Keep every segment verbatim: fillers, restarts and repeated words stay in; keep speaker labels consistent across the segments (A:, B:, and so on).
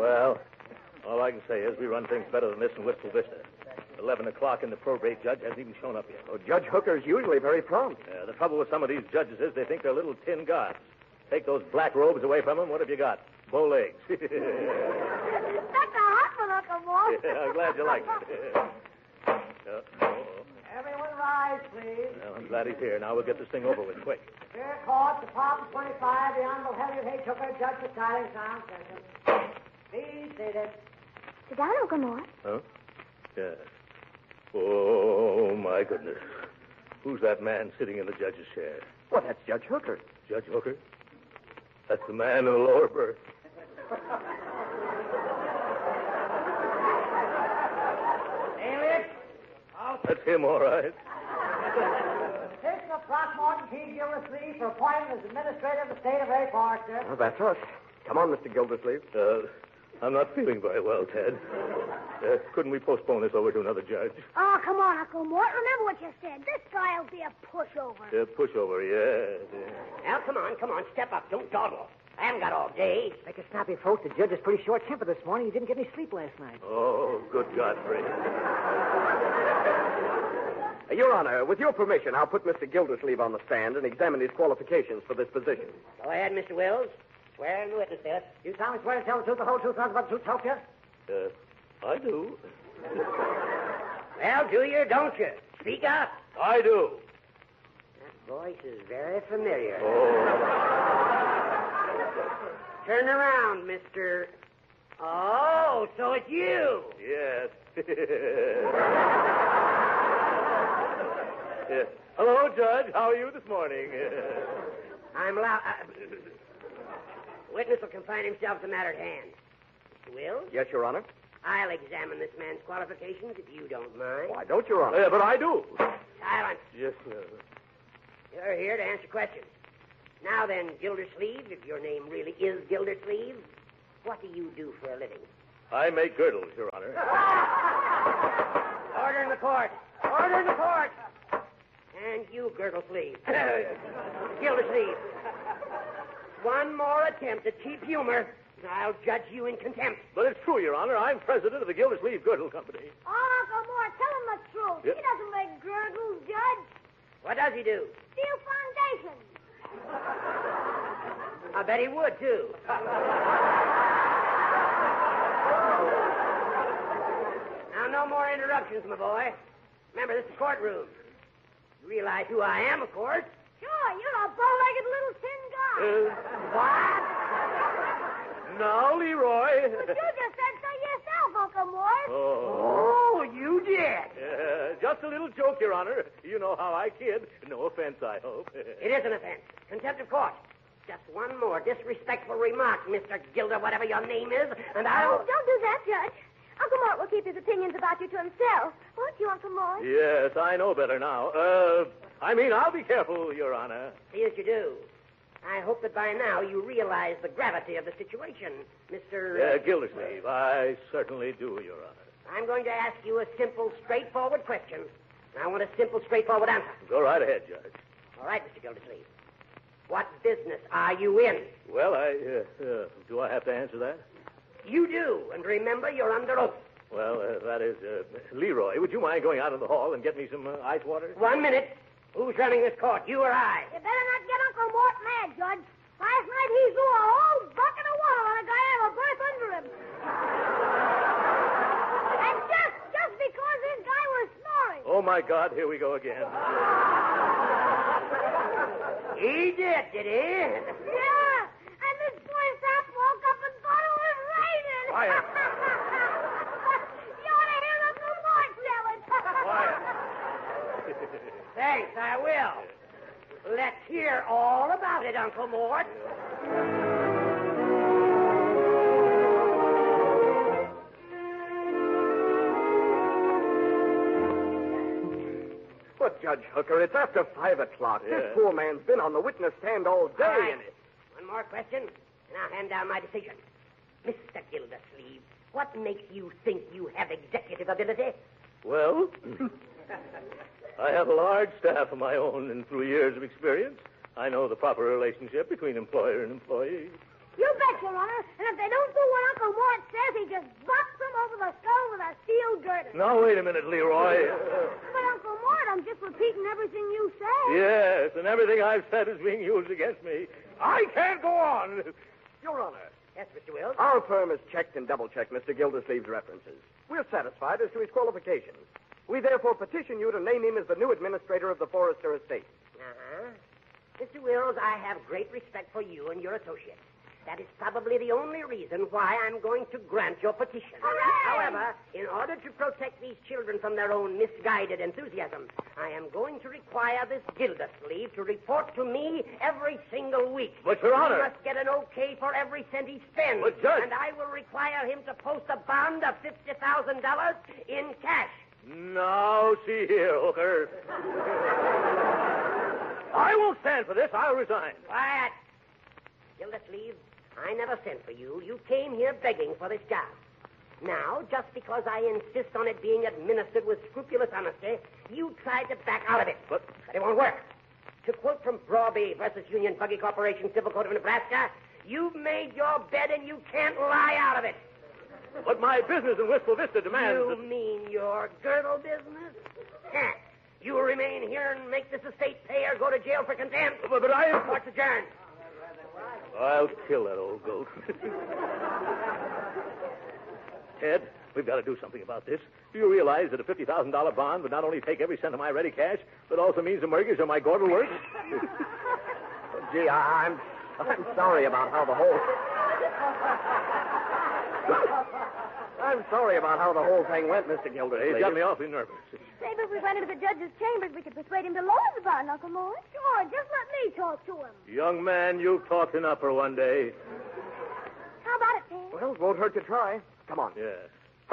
A: Well, all I can say is we run things better than this in Wistful Vista. Eleven o'clock and the probate judge hasn't even shown up yet.
B: Oh, Judge Hooker's usually very prompt.
A: Uh, the trouble with some of these judges is they think they're little tin gods. Take those black robes away from them, what have you got? Bow legs.
C: That's a hot one, Uncle Mort.
A: Yeah, I'm glad you like it. Uh, oh.
D: Everyone rise, please.
A: Well, I'm glad he's here. Now we'll get this thing over with quick.
D: Fair Court, Department twenty-five, the Honorable Harriet H. Hooker, Judge for Styling Sound Session. Please seated.
C: Sit down, Uncle Mort.
A: Huh? Yeah. Oh, my goodness. Who's that man sitting in the judge's chair?
B: Well, that's Judge Hooker.
A: Judge Hooker? That's the man in the lower berth.
D: Alias?
A: That's him, all right.
D: Petition of Throckmorton T. Gildersleeve for appointment as Administrator of the State of A. Forester.
B: Well, that's us. Come on, Mister Gildersleeve.
A: Uh, I'm not feeling very well, Ted. Uh, couldn't we postpone this over to another judge?
C: Oh, come on, Uncle Mort. Remember what you said. This guy'll be a pushover.
A: Uh, pushover, yeah, yeah.
E: Now, come on, come on. Step up. Don't dawdle. I haven't got all day.
D: Make a snappy, folks. The judge is pretty short-tempered this morning. He didn't get any sleep last night.
A: Oh, good Godfrey.
B: Uh, Your Honor, with your permission, I'll put Mister Gildersleeve on the stand and examine his qualifications for this position.
E: Go ahead, Mister Wills. Swear in the witness stand.
D: You solemnly swear to tell the truth, the whole truth, nothing but the truth, help you?
A: Uh, I do.
E: Well, do you or don't you? Speak up.
A: I do.
E: That voice is very familiar.
A: Oh.
E: Turn around, Mister Oh, so it's you.
A: Yes. Yes. Hello, Judge. How are you this morning?
E: I'm loud. Uh, witness will confine himself to the matter at hand. Mister Wills?
B: Yes, Your Honor.
E: I'll examine this man's qualifications if you don't mind.
B: Why don't, Your Honor?
A: Yeah, but I do.
E: Silence.
A: Yes, sir.
E: You're here to answer questions. Now then, Gildersleeve, if your name really is Gildersleeve, what do you do for a living?
A: I make girdles, Your Honor.
E: Order in the court. Order in the court. And you, Girdlesleeve. Gildersleeve. One more attempt at cheap humor, and I'll judge you in contempt.
A: But it's true, Your Honor. I'm president of the Gildersleeve Girdle Company.
C: Oh, Uncle Mort, tell him the truth.
A: Yep.
C: He doesn't make girdles, Judge.
E: What does he do?
C: Steel foundation.
E: I bet he would, too. Now, no more interruptions, my boy. Remember, this is a courtroom. You realize who I am, of course.
C: Sure, you're a bow-legged little tin guy.
A: Uh,
E: What?
A: now, Leroy.
C: But you just said so yourself, Uncle Mort.
A: Oh.
E: Oh, you did.
A: Uh, just a little joke, Your Honor. You know how I kid. No offense, I hope.
E: It is an offense. Contempt of court. Just one more disrespectful remark, Mister Gilder, whatever your name is, and I'll...
C: Oh, don't do that, Judge. Uncle Mort will keep his opinions about you to himself. Won't you, Uncle Mort?
A: Yes, I know better now. Uh, I mean, I'll be careful, Your Honor.
E: See as you do. I hope that by now you realize the gravity of the situation, Mister
A: Uh, Gildersleeve, I certainly do, Your Honor.
E: I'm going to ask you a simple, straightforward question. And I want a simple, straightforward answer.
A: Go right ahead, Judge.
E: All right, Mister Gildersleeve. What business are you in?
A: Well, I, uh, uh, do I have to answer that?
E: You do, and remember you're under oath.
A: Well, uh, that is, uh, Leroy, would you mind going out in the hall and get me some uh, ice water?
E: One minute. Who's running this court, you or I?
C: You better not get Uncle Mort mad, Judge. Last night he threw a whole bucket of water on a guy out of a berth under him. And just, just because this guy was snoring.
A: Oh, my God, here we go again.
E: He did, did he?
C: Yeah, and this boy Sap woke up and thought it was raining.
A: Quiet.
C: You ought to hear Uncle Mort tell it.
A: Quiet.
E: Thanks, I will. Let's hear all about it, Uncle Mort.
B: But, Judge Hooker, it's after five o'clock.
A: Yeah.
B: This poor man's been on the witness stand all day.
E: All right.
B: And it...
E: One more question, and I'll hand down my decision. Mister Gildersleeve, what makes you think you have executive ability?
A: Well, I have a large staff of my own, and through years of experience, I know the proper relationship between employer and employee.
C: You bet, Your Honor. And if they don't do what Uncle Mort says, he just bops them over the skull with a steel girder.
A: Now, wait a minute, Leroy.
C: But, Uncle Mort, I'm just repeating everything you said.
A: Yes, and everything I've said is being used against me. I can't go on.
B: Your Honor,
E: Yes, Mister Wills?
B: our firm has checked and double-checked Mister Gildersleeve's references. We're satisfied as to his qualifications. We therefore petition you to name him as the new administrator of the Forrester estate.
E: Uh-huh. Mister Wills, I have great respect for you and your associates. That is probably the only reason why I'm going to grant your petition.
C: Hooray!
E: However, in order to protect these children from their own misguided enthusiasm, I am going to require this Gildersleeve to report to me every single week.
A: But, Your Honor-
E: He must get an okay for every cent he spends.
A: But, Judge-
E: And I will require him to post a bond of fifty thousand dollars in cash.
A: Now, see here, Hooker. I won't stand for this. I'll resign.
E: Quiet. Gildersleeve, I never sent for you. You came here begging for this job. Now, just because I insist on it being administered with scrupulous honesty, you tried to back out of it.
A: But-
E: But it won't work. To quote from Brawby versus Union Buggy Corporation, Civil Code of Nebraska, you've made your bed and you can't lie out of it.
A: But my business in Wistful Vista demands
E: You
A: that...
E: mean your girdle business? Heh. You will remain here and make this estate pay or go to jail for contempt.
A: But, but I...
E: Court's adjourned.
A: I'll kill that old goat. Ted, we've got to do something about this. Do you realize that a fifty thousand dollars bond would not only take every cent of my ready cash, but also means the mortgage on my Gordon works?
B: Gee, I, I'm I'm sorry about how the whole... I'm sorry about how the whole thing went, Mister Gildersleeve.
A: It got me awfully nervous.
C: Maybe if we went into the judge's chambers, we could persuade him to lower the bond, Uncle Mort. Sure, just let me talk to him.
A: Young man, you've talked enough for one day.
C: How about it, Ted?
B: Well, it won't hurt to try. Come on.
A: Yes.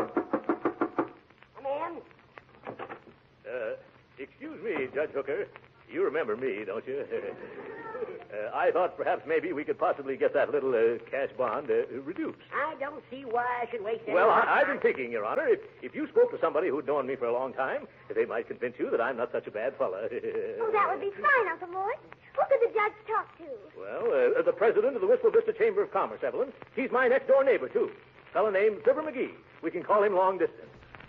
E: Come in.
A: Uh, excuse me, Judge Hooker. You remember me, don't you? uh, I thought perhaps maybe we could possibly get that little uh, cash bond uh, reduced.
E: I don't see why I should waste any
A: Well,
E: more
A: I, I've
E: time.
A: been thinking, Your Honor, if, if you spoke to somebody who'd known me for a long time, they might convince you that I'm not such a bad fella.
C: Oh, that would be fine, Uncle Mort. Who could the judge talk to?
A: Well, uh, the president of the Wistful Vista Chamber of Commerce, Evelyn. He's my next-door neighbor, too. A fellow named Fibber McGee. We can call him long distance.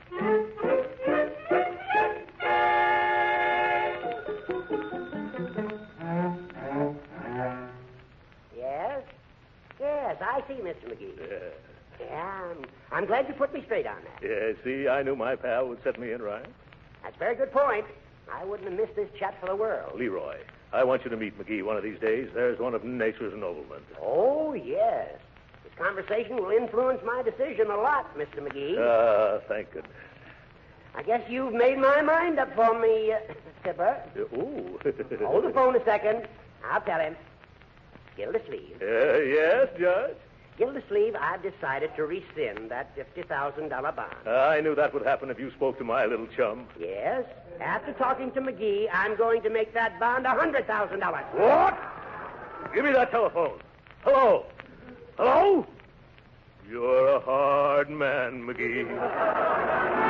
E: Yes? Yes, I see, Mister McGee.
A: Yeah.
E: Yeah, I'm, I'm glad you put me straight on that.
A: Yeah, see, I knew my pal would set me in right.
E: That's a very good point. I wouldn't have missed this chat for the world.
A: Leroy, I want you to meet McGee one of these days. There's one of nature's noblemen.
E: Oh, yes. This conversation will influence my decision a lot, Mister McGee.
A: Ah, thank goodness.
E: I guess you've made my mind up for me, uh, Tipper.
A: Uh, ooh.
E: Hold the phone a second. I'll tell him. Gildersleeve.
A: Uh, yes, Judge?
E: Gildersleeve, I've decided to rescind that fifty thousand dollars bond.
A: I knew that would happen if you spoke to my little chum.
E: Yes. After talking to McGee, I'm going to make that bond one hundred thousand dollars.
A: What? Give me that telephone. Hello? Hello? You're a hard man, McGee.